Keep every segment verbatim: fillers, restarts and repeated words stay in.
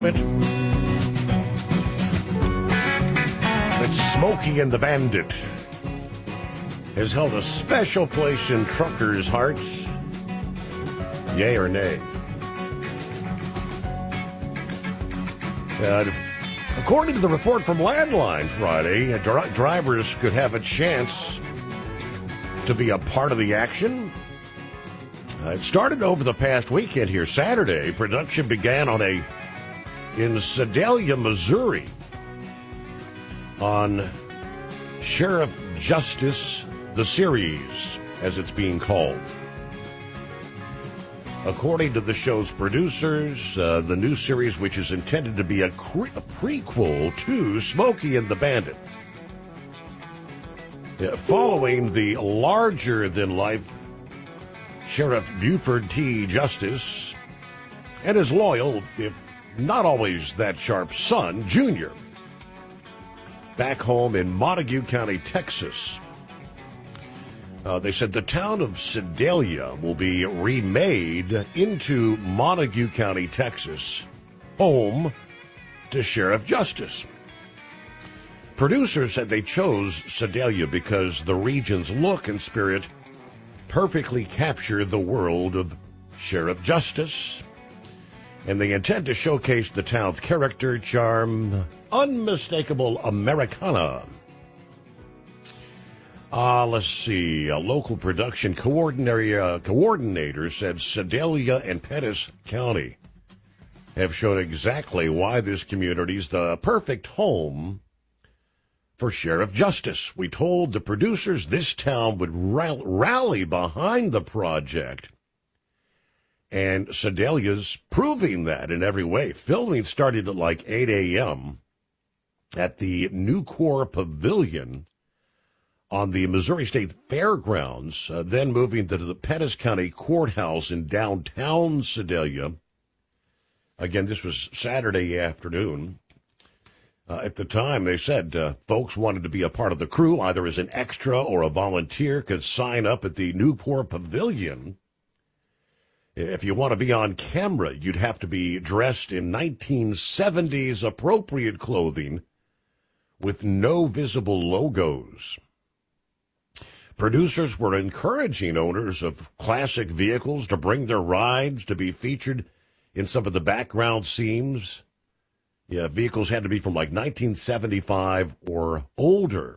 That Smokey and the Bandit has held a special place in truckers' hearts. Yay or nay? Uh, according to the report from Landline Friday, dri- drivers could have a chance to be a part of the action. Uh, it started over the past weekend here. Saturday, production began on a in Sedalia, Missouri, on Sheriff Justice, the series, as it's being called. According to the show's producers, uh, the new series, which is intended to be a, cre- a prequel to Smokey and the Bandit, uh, following the larger-than-life Sheriff Buford T. Justice and his loyal, if not always that sharp son, Junior, back home in Montague County, Texas. Uh, they said the town of Sedalia will be remade into Montague County, Texas, home to Sheriff Justice. Producers said they chose Sedalia because the region's look and spirit perfectly capture the world of Sheriff Justice, and they intend to showcase the town's character, charm, unmistakable Americana. Uh, let's see. A local production coordinator, uh, coordinator said Sedalia and Pettis County have shown exactly why this community is the perfect home for Sheriff Justice. We told the producers this town would rall- rally behind the project, and Sedalia's proving that in every way. Filming started at like eight a.m. at the Nucor Pavilion on the Missouri State Fairgrounds, uh, then moving to the Pettis County Courthouse in downtown Sedalia. Again, this was Saturday afternoon. Uh, at the time, they said uh, folks wanted to be a part of the crew, either as an extra or a volunteer, could sign up at the Newport Pavilion. If you want to be on camera, you'd have to be dressed in nineteen seventies appropriate clothing with no visible logos. Producers were encouraging owners of classic vehicles to bring their rides to be featured in some of the background scenes. Yeah, vehicles had to be from like nineteen seventy-five or older.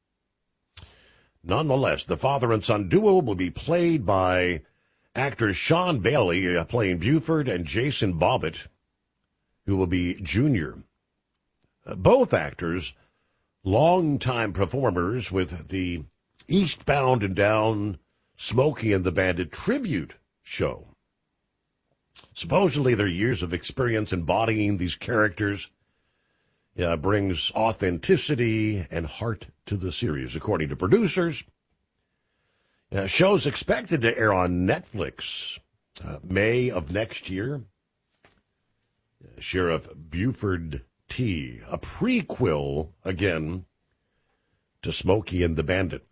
Nonetheless, the father and son duo will be played by actors Sean Bailey, uh, playing Buford, and Jason Bobbitt, who will be Junior. Uh, both actors, longtime performers with the Eastbound and Down Smokey and the Bandit tribute show. Supposedly their years of experience embodying these characters uh, brings authenticity and heart to the series, according to producers. Uh, show's expected to air on Netflix uh, May of next year. Uh, Sheriff Buford T., a prequel, again, to Smokey and the Bandit.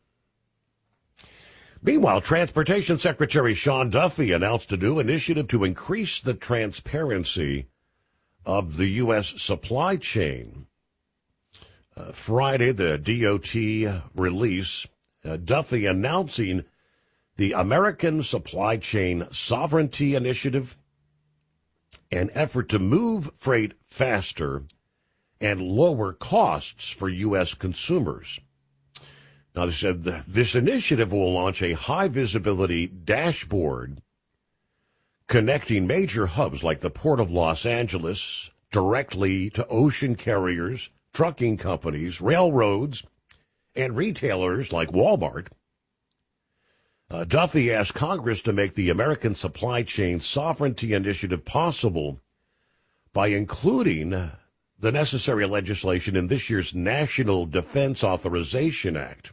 Meanwhile, Transportation Secretary Sean Duffy announced a new initiative to increase the transparency of the U S supply chain. Uh, Friday, the D O T release, uh, Duffy announcing the American Supply Chain Sovereignty Initiative, an effort to move freight faster and lower costs for U S consumers. Now, they said this initiative will launch a high-visibility dashboard connecting major hubs like the Port of Los Angeles directly to ocean carriers, trucking companies, railroads, and retailers like Walmart. Uh, Duffy asked Congress to make the American Supply Chain Sovereignty Initiative possible by including the necessary legislation in this year's National Defense Authorization Act.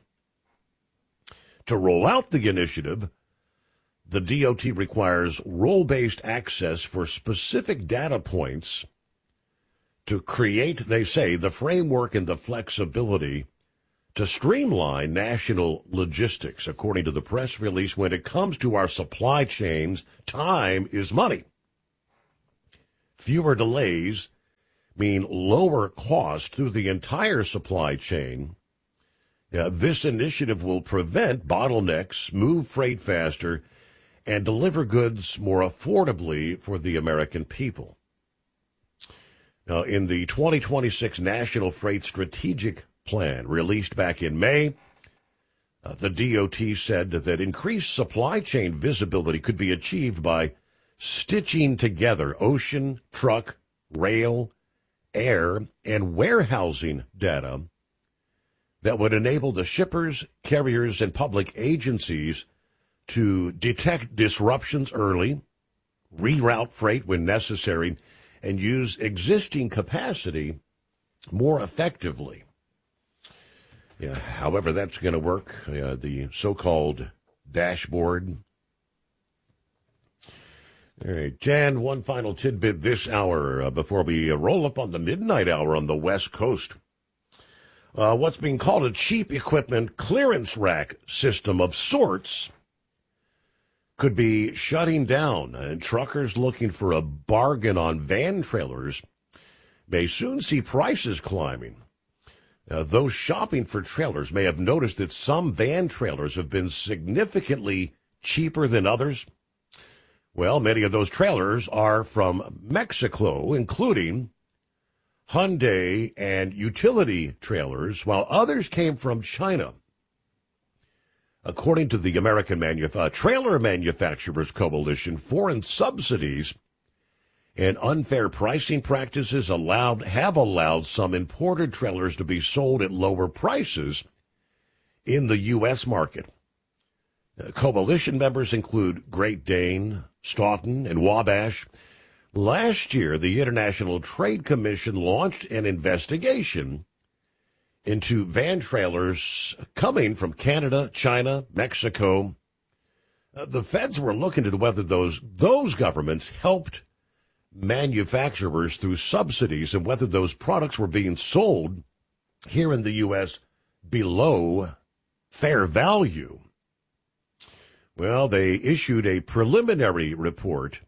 To roll out the initiative, the D O T requires role-based access for specific data points to create, they say, the framework and the flexibility to streamline national logistics. According to the press release, when it comes to our supply chains, time is money. Fewer delays mean lower cost through the entire supply chain. Uh, this initiative will prevent bottlenecks, move freight faster, and deliver goods more affordably for the American people. Now, in the twenty twenty-six National Freight Strategic Plan released back in May, uh, the D O T said that increased supply chain visibility could be achieved by stitching together ocean, truck, rail, air, and warehousing data that would enable the shippers, carriers, and public agencies to detect disruptions early, reroute freight when necessary, and use existing capacity more effectively. Yeah, however that's going to work, uh, the so-called dashboard. All right, Jan, one final tidbit this hour uh, before we uh, roll up on the midnight hour on the West Coast. Uh, what's being called a cheap equipment clearance rack system of sorts could be shutting down, and truckers looking for a bargain on van trailers may soon see prices climbing. Uh, those shopping for trailers may have noticed that some van trailers have been significantly cheaper than others. Well, many of those trailers are from Mexico, including Hyundai and utility trailers, while others came from China. According to the American Manuf- uh, Trailer Manufacturers Coalition, foreign subsidies and unfair pricing practices allowed have allowed some imported trailers to be sold at lower prices in the U S market. Uh, coalition members include Great Dane, Stoughton, and Wabash. Last year, the International Trade Commission launched an investigation into van trailers coming from Canada, China, Mexico. Uh, the feds were looking into whether those those governments helped manufacturers through subsidies and whether those products were being sold here in the U S below fair value. Well, they issued a preliminary report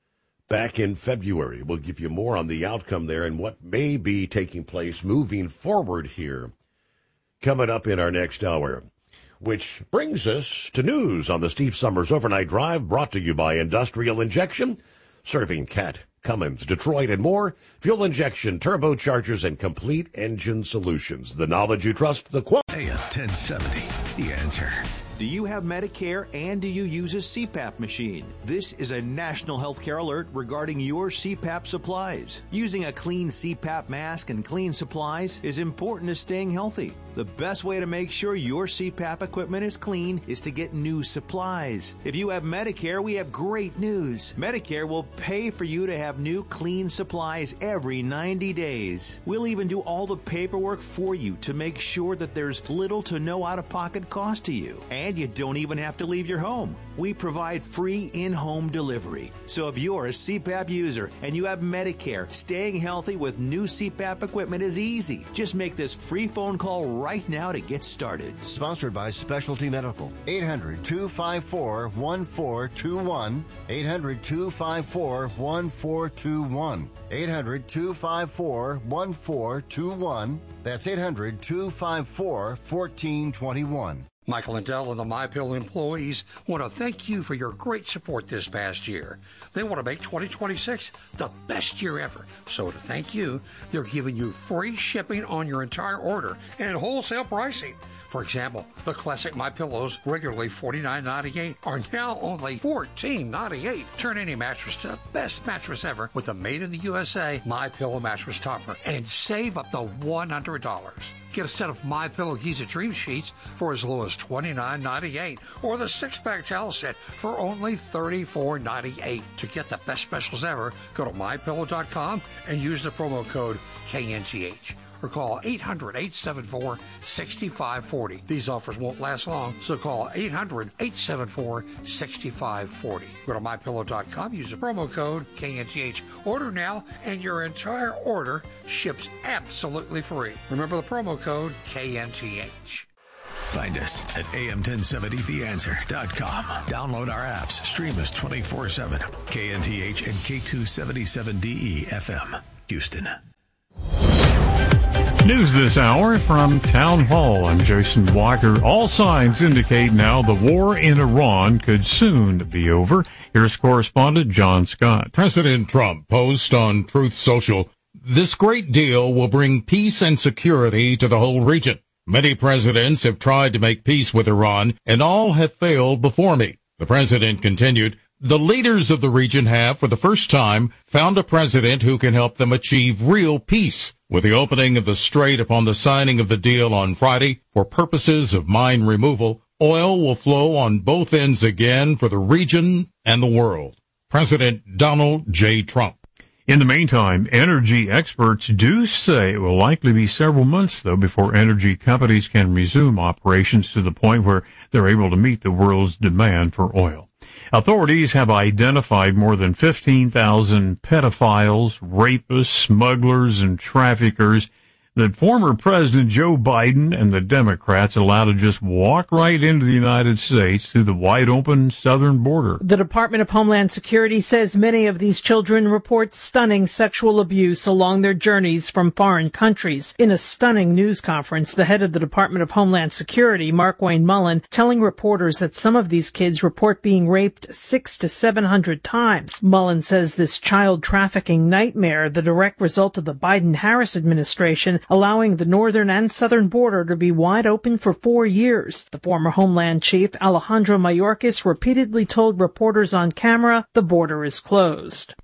back in February. We'll give you more on the outcome there and what may be taking place moving forward here coming up in our next hour, which brings us to news on the Steve Summers Overnight Drive, brought to you by Industrial Injection, serving Cat, Cummins, Detroit, and more. Fuel injection, turbochargers, and complete engine solutions. The knowledge you trust, the quote. A M ten seventy, The Answer. Do you have Medicare and do you use a C PAP machine? This is a national healthcare alert regarding your C PAP supplies. Using a clean C PAP mask and clean supplies is important to staying healthy. The best way to make sure your C PAP equipment is clean is to get new supplies. If you have Medicare, we have great news. Medicare will pay for you to have new clean supplies every ninety days. We'll even do all the paperwork for you to make sure that there's little to no out-of-pocket cost to you. And you don't even have to leave your home. We provide free in-home delivery. So if you're a C PAP user and you have Medicare, staying healthy with new C PAP equipment is easy. Just make this free phone call right now to get started. Sponsored by Specialty Medical. eight hundred, two five four, one four two one. eight hundred, two five four, one four two one. eight hundred, two five four, one four two one. That's eight hundred, two five four, one four two one. Michael Lindell and the MyPillow employees want to thank you for your great support this past year. They want to make twenty twenty-six the best year ever. So to thank you, they're giving you free shipping on your entire order and wholesale pricing. For example, the classic MyPillows, regularly forty-nine ninety-eight, are now only fourteen ninety-eight. Turn any mattress to the best mattress ever with a made in the U S A MyPillow mattress topper and save up to one hundred dollars. Get a set of MyPillow Giza Dream Sheets for as low as twenty-nine ninety-eight, or the six-pack towel set for only thirty-four ninety-eight. To get the best specials ever, go to my pillow dot com and use the promo code K N G H. Or call eight hundred, eight seven four, six five four zero. These offers won't last long, so call eight hundred, eight seven four, six five four zero. Go to my pillow dot com, use the promo code K N G H. Order now, and your entire order ships absolutely free. Remember the promo code K N G H. Find us at A M ten seventy the answer dot com. Download our apps. Stream us twenty-four seven. K N T H and K two seventy-seven D E F M, Houston. News this hour from Town Hall. I'm Jason Walker. All signs indicate now the war in Iran could soon be over. Here's correspondent John Scott. President Trump posted on Truth Social, "This great deal will bring peace and security to the whole region. Many presidents have tried to make peace with Iran, and all have failed before me." The president continued, "The leaders of the region have, for the first time, found a president who can help them achieve real peace. With the opening of the strait upon the signing of the deal on Friday, for purposes of mine removal, oil will flow on both ends again for the region and the world." President Donald J. Trump. In the meantime, energy experts do say it will likely be several months, though, before energy companies can resume operations to the point where they're able to meet the world's demand for oil. Authorities have identified more than fifteen thousand pedophiles, rapists, smugglers, and traffickers that former President Joe Biden and the Democrats allowed to just walk right into the United States through the wide-open southern border. The Department of Homeland Security says many of these children report stunning sexual abuse along their journeys from foreign countries. In a stunning news conference, the head of the Department of Homeland Security, Markwayne Mullen, telling reporters that some of these kids report being raped six to seven hundred times. Mullen says this child trafficking nightmare, the direct result of the Biden-Harris administration, allowing the northern and southern border to be wide open for four years. The former Homeland Chief, Alejandro Mayorkas, repeatedly told reporters on camera the border is closed.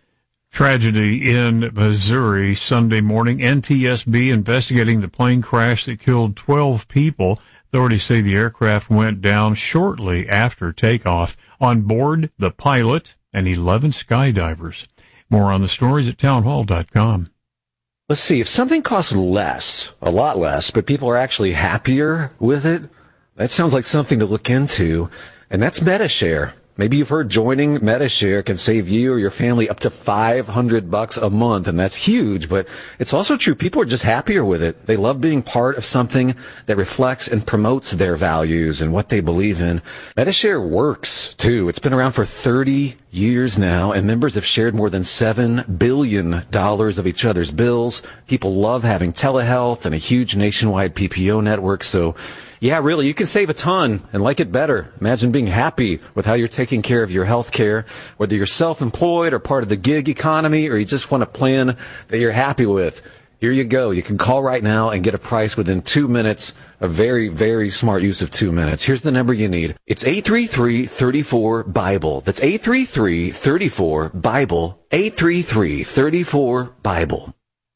Tragedy in Missouri Sunday morning. N T S B investigating the plane crash that killed twelve people. Authorities say the aircraft went down shortly after takeoff. On board, the pilot and eleven skydivers. More on the stories at townhall dot com. Let's see, if something costs less, a lot less, but people are actually happier with it, that sounds like something to look into, and that's Medi-Share. Maybe you've heard joining Medi-Share can save you or your family up to five hundred bucks a month, and that's huge, but it's also true. People are just happier with it. They love being part of something that reflects and promotes their values and what they believe in. Medi-Share works, too. It's been around for thirty years now, and members have shared more than seven billion dollars of each other's bills. People love having telehealth and a huge nationwide P P O network, so yeah, really, you can save a ton and like it better. Imagine being happy with how you're taking care of your health care, whether you're self-employed or part of the gig economy, or you just want a plan that you're happy with. Here you go. You can call right now and get a price within two minutes. A very, very smart use of two minutes. Here's the number you need. It's eight three three, three four, BIBLE. That's eight three three, three four, BIBLE. eight three three, three four, BIBLE.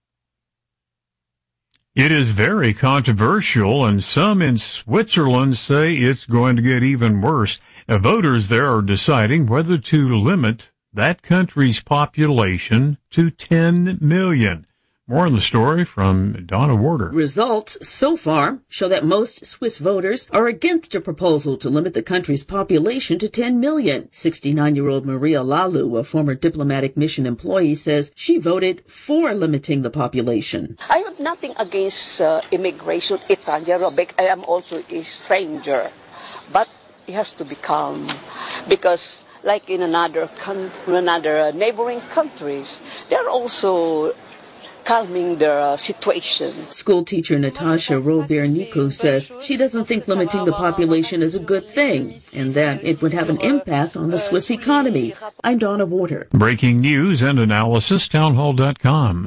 It is very controversial, and some in Switzerland say it's going to get even worse. Now, voters there are deciding whether to limit that country's population to ten million. More on the story from Donna Warder. Results so far show that most Swiss voters are against a proposal to limit the country's population to ten million. sixty-nine-year-old Maria Lalu, a former diplomatic mission employee, says she voted for limiting the population. I have nothing against uh, immigration. It's anaerobic. I am also a stranger. But it has to be calm because like in another, con- another uh, neighboring countries, they're also calming their uh, situation. School teacher Natasha Robert-Nico says she doesn't think limiting the population is a good thing and that it would have an impact on the Swiss economy. I'm Donna Warder. Breaking news and analysis, townhall dot com.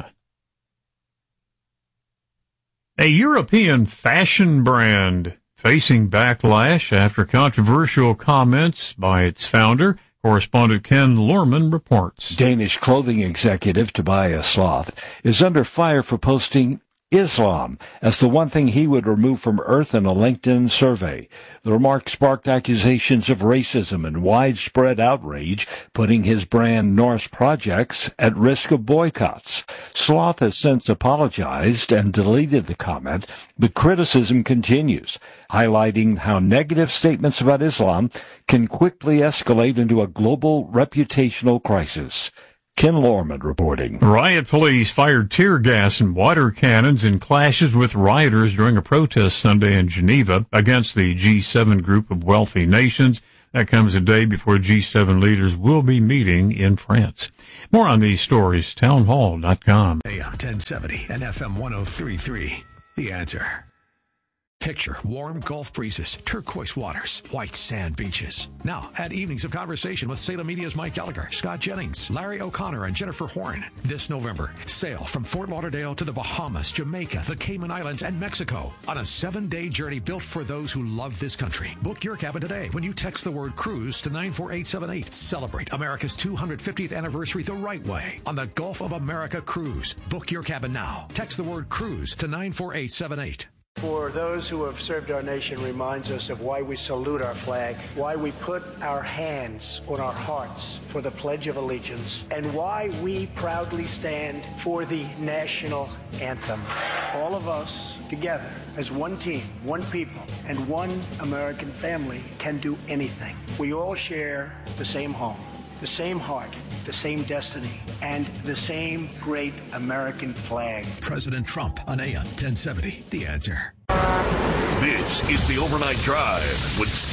A European fashion brand facing backlash after controversial comments by its founder. Correspondent Ken Lorman reports. Danish clothing executive Tobias Sloth is under fire for posting Islam as the one thing he would remove from Earth in a LinkedIn survey. The remark sparked accusations of racism and widespread outrage, putting his brand Norse Projects at risk of boycotts. Sloth has since apologized and deleted the comment, but criticism continues, highlighting how negative statements about Islam can quickly escalate into a global reputational crisis. Ken Lorman reporting. Riot police fired tear gas and water cannons in clashes with rioters during a protest Sunday in Geneva against the G seven group of wealthy nations That comes a day before G seven leaders will be meeting in France. More on these stories, town hall dot com. A M ten seventy and F M one oh three point three. The Answer. Picture warm Gulf breezes, turquoise waters, white sand beaches. Now, add evenings of conversation with Salem Media's Mike Gallagher, Scott Jennings, Larry O'Connor, and Jennifer Horn. This November, sail from Fort Lauderdale to the Bahamas, Jamaica, the Cayman Islands, and Mexico on a seven-day journey built for those who love this country. Book your cabin today when you text the word cruise to nine four eight seven eight. Celebrate America's two hundred fiftieth anniversary the right way on the Gulf of America Cruise. Book your cabin now. Text the word cruise to nine four eight seven eight. For those who have served our nation reminds us of why we salute our flag, why we put our hands on our hearts for the Pledge of Allegiance, and why we proudly stand for the national anthem. All of us together as one team, one people, and one American family can do anything. We all share the same home, the same heart, the same destiny, and the same great American flag. President Trump on A M ten seventy. The Answer. This is the Overnight Drive with Steve